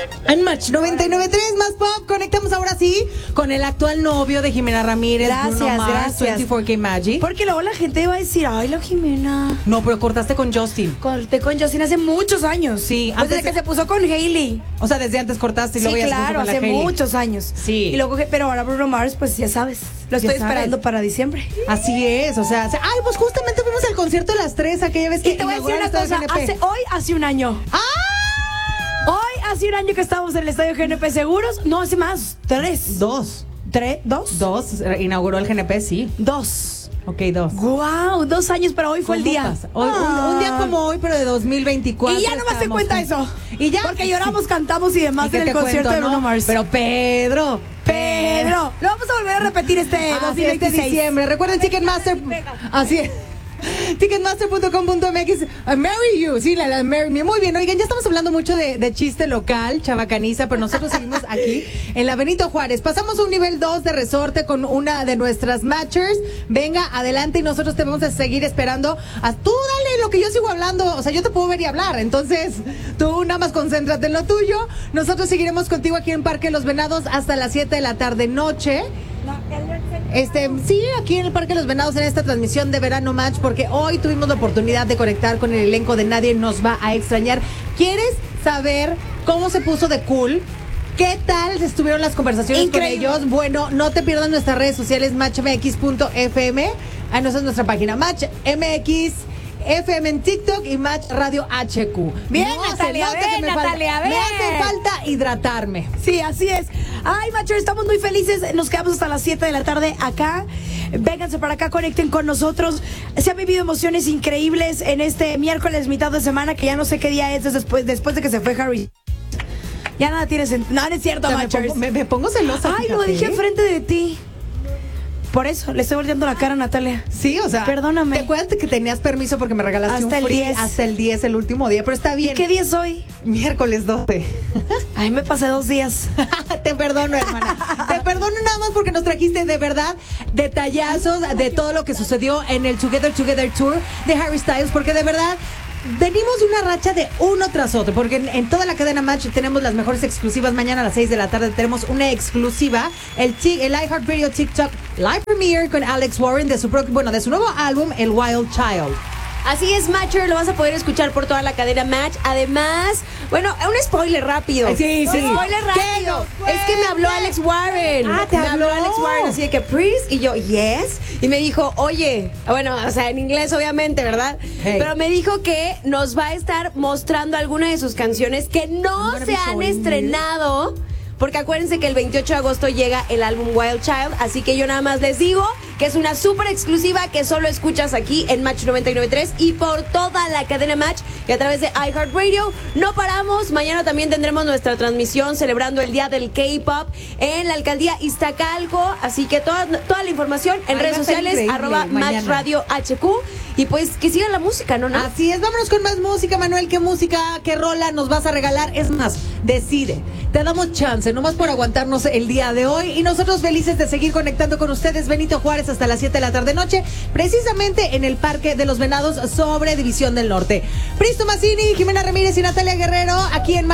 En Match 99.3 más pop, conectamos ahora sí con el actual novio de Jimena Ramírez. Gracias. 24K Magic. Porque luego la gente va a decir, ay, la Jimena. No, pero cortaste con Justin. Corté con Justin hace muchos años. Sí, antes antes de que se puso con Hailey. O sea, desde antes cortaste y Sí, luego ya se puso claro, con la hace Hailey. muchos años. Sí. Y luego, pero ahora Bruno Mars, pues ya sabes. Lo estoy esperando para diciembre. Así es, o sea, ay, pues justamente fuimos al concierto de las 3 aquella vez que Y te voy a decir una inauguraron cosa, el GNP. hace un año. ¡Ah! Hoy hace un año que estábamos en el estadio GNP Seguros. No, hace más. 3. Dos. ¿Dos? Inauguró el GNP, sí. 2. Ok, 2. Wow, 2 años, pero hoy fue el ¿Cómo día. pasa? Hoy, un día como hoy, pero de 2024. Y ya no más te cuenta eso. Y ya. Porque lloramos, cantamos y demás ¿Y qué en el te concierto cuento, de Bruno no? Mars. Pero Pedro. Lo vamos a volver a repetir este 2026. Este diciembre. Recuerden Ticketmaster. Así es. Ticketmaster.com.mx. Marry You, sí, la Marry Me. Muy bien, oigan, ya estamos hablando mucho de chiste local, chabacaniza, pero nosotros seguimos aquí en la Benito Juárez. Pasamos a un nivel 2 de resorte con una de nuestras matchers. Venga, adelante y nosotros te vamos a seguir esperando. Tú dale lo que yo sigo hablando, o sea, yo te puedo ver y hablar, entonces tú nada más concéntrate en lo tuyo. Nosotros seguiremos contigo aquí en Parque Los Venados hasta las 7 de la tarde noche. Sí, aquí en el Parque Los Venados en esta transmisión de Verano Match, porque hoy tuvimos la oportunidad de conectar con el elenco de Nadie Nos Va a Extrañar. ¿Quieres saber cómo se puso de cool? ¿Qué tal estuvieron las conversaciones Increíble. con ellos? Bueno, no te pierdas nuestras redes sociales, matchmx.fm. Ahí nos es nuestra página, matchmx. FM en TikTok y Match Radio HQ. Bien, No, Natalia, se nota que Natalia, me hace falta hidratarme. Sí, así es. Ay, Matcher, estamos muy felices. Nos quedamos hasta las 7 de la tarde acá. Vénganse para acá, conecten con nosotros. Se han vivido emociones increíbles en este miércoles, mitad de semana, que ya no sé qué día es después de que se fue Harry. Ya nada tiene sentido. No, no es cierto, O sea, Matchers. me pongo celosa. Ay, lo fíjate. dije enfrente de ti. Por eso, le estoy volteando la cara a Natalia. Sí, o sea, Perdóname. ¿Te acuerdas que tenías permiso porque me regalaste Hasta un el free 10. hasta el 10, el último día? Pero está bien. ¿Y qué día es hoy? Miércoles 12. Ay, me pasé 2 días. Te perdono, hermana. Te perdono nada más porque nos trajiste de verdad detallazos de todo lo que sucedió en el Together Tour de Harry Styles, porque de verdad venimos de una racha de uno tras otro, porque en toda la cadena Match tenemos las mejores exclusivas. Mañana a las 6 de la tarde tenemos una exclusiva, el iHeartRadio TikTok Live Premiere con Alex Warren de su nuevo álbum, El Wild Child. Así es, Matcher, lo vas a poder escuchar por toda la cadena Match. Además, bueno, un spoiler rápido. Sí. Un spoiler rápido. Es que me habló Alex Warren. ¿te me habló habló? Alex Warren, así de que, please, y yo, yes. Y me dijo, oye, bueno, o sea, en inglés obviamente, ¿verdad? Hey. Pero me dijo que nos va a estar mostrando algunas de sus canciones que no se han estrenado. Porque acuérdense que el 28 de agosto llega el álbum Wild Child, así que yo nada más les digo que es una súper exclusiva que solo escuchas aquí en Match 99.3 y por toda la cadena Match y a través de iHeartRadio. No paramos, mañana también tendremos nuestra transmisión celebrando el Día del K-Pop en la alcaldía Iztacalco, así que toda la información en Ay, redes va a estar sociales, increíble @Match mañana. Radio HQ, y pues que siga la música, ¿no? Así es, vámonos con más música, Manuel. ¿Qué música, qué rola nos vas a regalar? Es más, decide. Te damos chance, nomás por aguantarnos el día de hoy. Y nosotros felices de seguir conectando con ustedes, Benito Juárez, hasta las 7 de la tarde noche, precisamente en el Parque de los Venados sobre División del Norte. Pristo Mazzini, Jimena Ramírez y Natalia Guerrero, aquí en